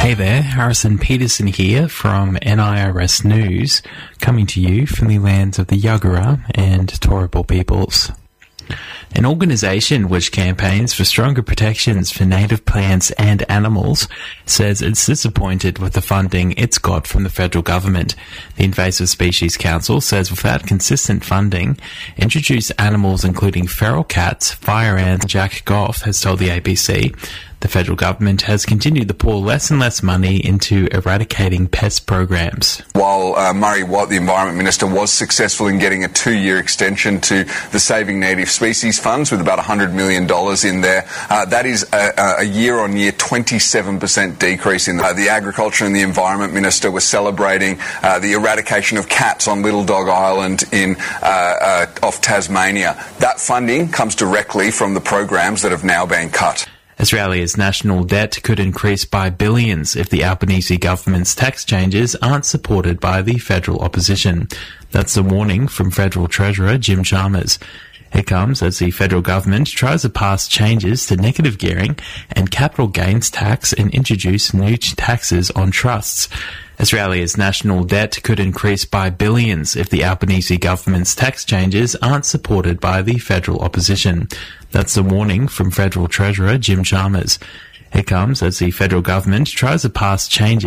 Hey there, Harrison Peterson here from NIRS News, coming to you from the lands of the Yagara and Turrbal peoples. An organisation which campaigns for stronger protections for native plants and animals says it's disappointed with the funding it's got from the federal government. The Invasive Species Council says without consistent funding, introduced animals including feral cats, fire ants, Jack Goff has told the ABC, the federal government has continued to pour less and less money into eradicating pest programs. While Murray Watt, the Environment Minister, was successful in getting a 2-year extension to the Saving Native Species Funds with about $100 million in there, that is a year-on-year 27% decrease in that. The Agriculture and the Environment Minister was celebrating the eradication of cats on Little Dog Island off Tasmania. That funding comes directly from the programs that have now been cut. Australia's national debt could increase by billions if the Albanese government's tax changes aren't supported by the federal opposition. That's a warning from Federal Treasurer Jim Chalmers. It comes as the federal government tries to pass changes to negative gearing and capital gains tax and introduce new taxes on trusts. Australia's national debt could increase by billions if the Albanese government's tax changes aren't supported by the federal opposition. That's a warning from Federal Treasurer Jim Chalmers. It comes as the federal government tries to pass changes